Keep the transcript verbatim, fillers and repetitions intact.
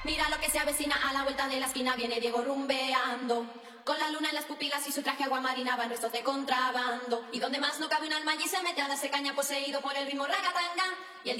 Mira lo que se avecina a la vuelta de la esquina, viene Diego rumbeando. Con la luna en las pupilas y su traje aguamarina van restos de contrabando. Y donde más no cabe un alma allí se mete a darse caña, poseído por el ritmo ragatanga. Y el